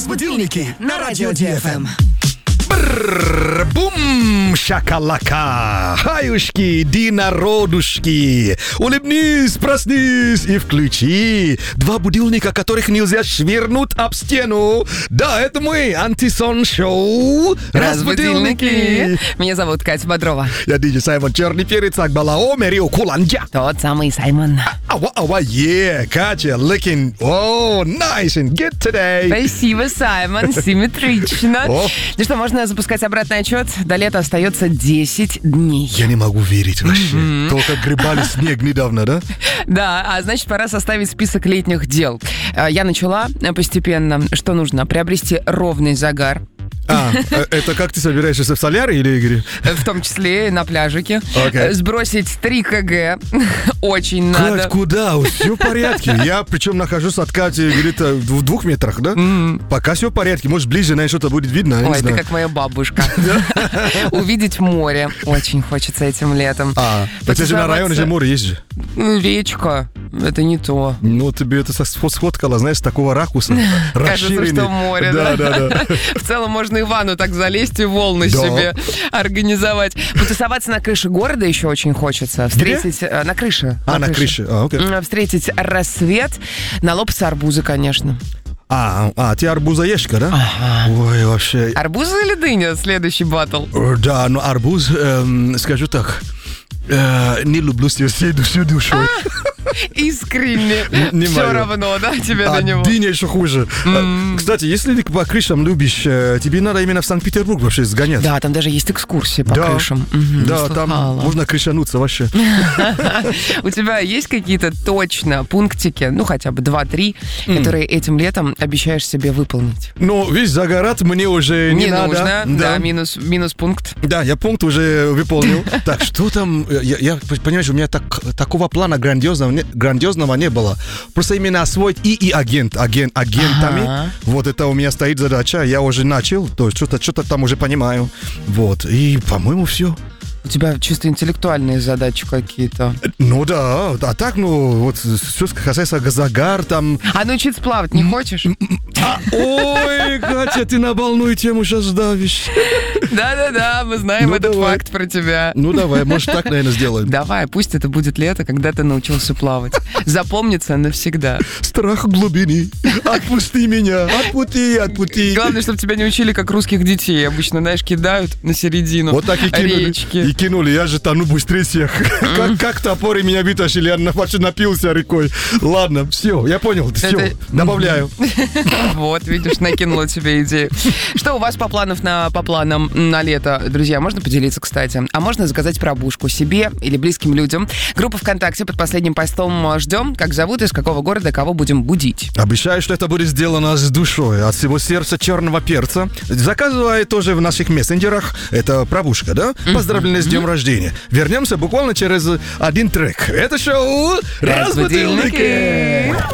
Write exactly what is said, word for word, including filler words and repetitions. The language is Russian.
Разбудилники на радио Ди Эф Эм. Бум, шакалака, хаюшки, динародушки. Улыбнись, проснись и включи два будильника, которых нельзя швырнуть об стену. Да, это мы, антисон-шоу «Разбудилники». Меня зовут Катя Бодрова. Я диджей Саймон Черный Перец, Акбалао, Мерио Куланджа. Тот самый Саймон. Ава, ава, yeah, Катя, looking, oh, nice and good today. Спасибо, Саймон, симметрично. О. Ну что, можно запускать обратный отчет? До лета остается десять дней. Я не могу верить вообще. Mm-hmm. Только гребали снег недавно, да? Да, а значит, пора составить список летних дел. Я начала постепенно. Что нужно? Приобрести ровный загар. А, это как ты собираешься, в соляре или, Игорь? В том числе и на пляжике. Okay. Сбросить три килограмма. Очень надо. Кать, куда? Все в порядке. Я причем нахожусь от Кати где-то в двух метрах, да? Mm. Пока все в порядке. Может, ближе, наверное, что-то будет видно. Ой, ты как моя бабушка. Увидеть море. Очень хочется этим летом. А, у тебя же на районе же море есть же. Речка. Это не то. Ну, тебе это сфоткало, знаешь, с такого ракурса. Кажется, что море, да? Да, да, да. В целом можно и в ванну так залезть и волны Да. себе организовать. Потусоваться на крыше города еще очень хочется. Встретить... э, На крыше. А, на крыше. А, окей. М, Встретить рассвет. Налопаться арбузы, конечно. А, а, ты арбузоежка, да? Ой, вообще. Арбузы или дыня? Следующий баттл. Э, Да, но арбуз, эм, скажу так, э, не люблю всей всей душой душой. Искренне. Не Все моё. равно, да, тебе А до него? дыня еще хуже. Э, Кстати, если ты по крышам любишь, э, тебе надо именно в Санкт-Петербург вообще сгонять. Да, там даже есть экскурсии по Да. крышам. Мгм, Да, там слыхала. можно крышануться вообще. У тебя есть какие-то точно пунктики, ну хотя бы два-три, которые этим летом обещаешь себе выполнить? Но весь загорать мне уже не, Не надо. нужно, да, минус, минус пункт. Да, я пункт уже выполнил. Так, что там? Я, я понимаешь, у меня так, такого плана грандиозного, не- грандиозного не было. Просто именно освоить и, и агент, агент, агентами. Ага. Вот это у меня стоит задача. Я уже начал, то есть что-то, что-то там уже понимаю. Вот, и, по-моему, все. У тебя чисто интеллектуальные задачи какие-то. Ну да, а так, ну, вот, все касается загар, там... А научиться плавать не хочешь? А, ой, Катя, ты на больную тему сейчас давишь. Да-да-да, мы знаем Ну, этот давай. факт про тебя. Ну давай, может, так, наверное, сделаем. Давай, пусть это будет лето, когда ты научился плавать. Запомнится навсегда. Страх глубины. Отпусти меня. Отпусти, отпусти. Главное, чтобы тебя не учили, как русских детей. Обычно, знаешь, кидают на середину Вот так и кинули. речки. И кинули. Я же тону быстрее всех. Как, как топоры меня вытащили. Я на- почти напился рекой. Ладно, все, я понял. Все, Это- добавляю. Вот, видишь, накинула тебе идею. Что у вас по планам на, по планам на лето, друзья? Можно поделиться, кстати. А можно заказать пробушку себе или близким людям. Группа ВКонтакте под последним постом ждем. Как зовут, из какого города, кого будем будить. Обещаю, что это будет сделано с душой, от всего сердца черного перца. Заказывай тоже в наших мессенджерах. Это пробушка, да? Поздравления с днем рождения. Вернемся буквально через один трек. Это шоу «Разбудилники».